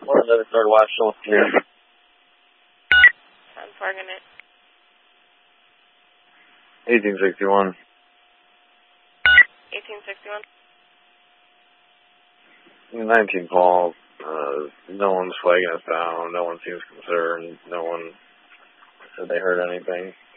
Well, then it started watching on here. I'm parking it. 1861. 1861. 19 calls. No one's flagging us down. No one seems concerned. No one said they heard anything.